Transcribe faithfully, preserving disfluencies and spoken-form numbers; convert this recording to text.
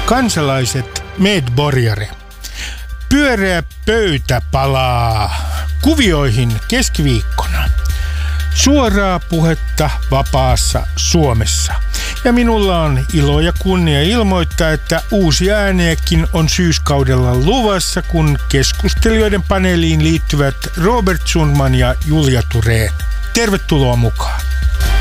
Kansalaiset medborgare. Pyöreä pöytä palaa kuvioihin keskiviikkona. Suoraa puhetta vapaassa Suomessa. Ja minulla on ilo ja kunnia ilmoittaa, että uusia ääniäkin on syyskaudella luvassa, kun keskustelijoiden paneeliin liittyvät Robert Sundman ja Julia Thurén. Tervetuloa mukaan.